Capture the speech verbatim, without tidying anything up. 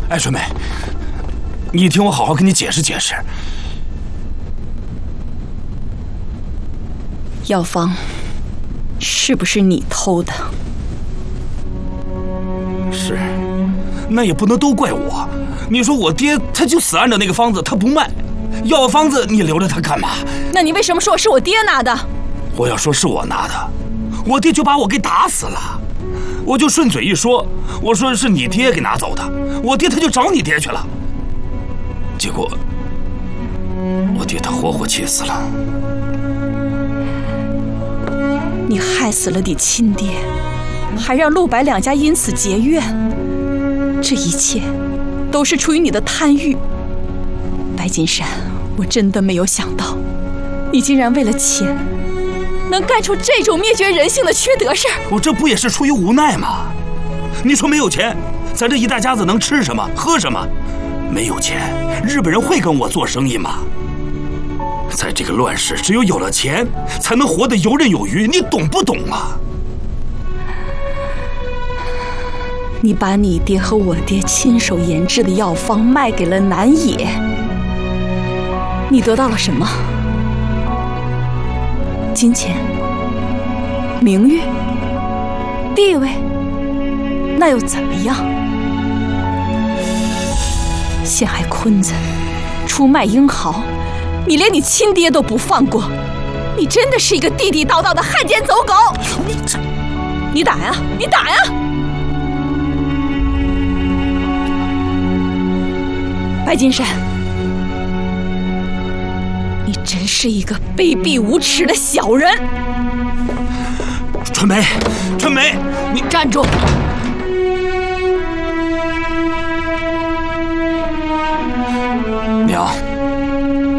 哎，春梅，你听我好好跟你解释解释。 药方是不是你偷的？ 是，那也不能都怪我。你说我爹他就死按照那个方子，他不卖，药方子你留着他干嘛？ 那你为什么说是我爹拿的？ 我要说是我拿的，我爹就把我给打死了。我就顺嘴一说，我说是你爹给拿走的，我爹他就找你爹去了。结果我爹他活活气死了。 你害死了你亲爹，还让陆白两家因此结怨，这一切都是出于你的贪欲。白金山，我真的没有想到，你竟然为了钱能干出这种灭绝人性的缺德事儿！ 我这不也是出于无奈吗？你说没有钱，咱这一大家子能吃什么喝什么？没有钱，日本人会跟我做生意吗？在这个乱世，只有有了钱，才能活得游刃有余。你懂不懂啊？ 你把你爹和我爹亲手研制的药方卖给了南野，你得到了什么？金钱、名誉、地位，那又怎么样？陷害坤子，出卖英豪，你连你亲爹都不放过，你真的是一个地地道道的汉奸走狗！你这，你打呀，你打呀！白金山，你真是一个卑鄙无耻的小人！ 春梅，春梅，你站住！ 娘。